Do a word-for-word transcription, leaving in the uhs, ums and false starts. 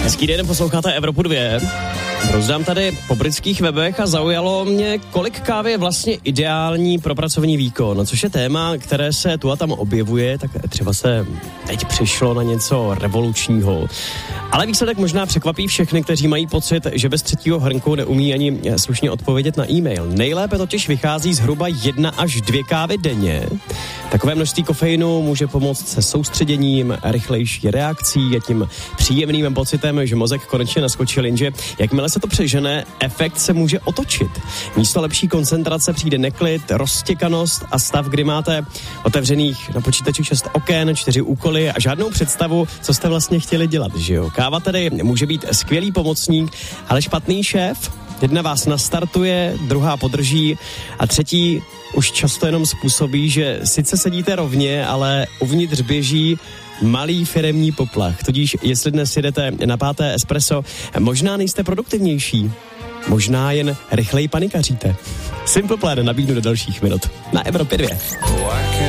Hezký den, posloucháte Evropu dvě. Rozdám tady po britských webech a zaujalo mě, kolik kávy je vlastně ideální pro pracovní výkon, což je téma, které se tu a tam objevuje, tak třeba se teď přišlo na něco revolučního. Ale výsledek možná překvapí všechny, kteří mají pocit, že bez třetího hrnku neumí ani slušně odpovědět na e-mail. Nejlépe totiž vychází zhruba jedna až dvě kávy denně. Takové množství kofeinu může pomoct se soustředěním, rychlejší reakcí a tím příjemným pocitem, že mozek konečně naskočil, jenže jakmile se to přežene, efekt se může otočit. Místo lepší koncentrace přijde neklid, roztěkanost a stav, kdy máte otevřených na počítači šest oken, čtyři úkoly a žádnou představu, co jste vlastně chtěli dělat, že jo? Káva tedy může být skvělý pomocník, ale špatný šéf. Jedna vás nastartuje, druhá podrží a třetí už často jenom způsobí, že sice sedíte rovně, ale uvnitř běží malý firemní poplach. Tudíž, jestli dnes jedete na páté espresso, možná nejste produktivnější. Možná jen rychleji panikaříte. Simple Plan nabídnu do dalších minut. Na Evropě dvě.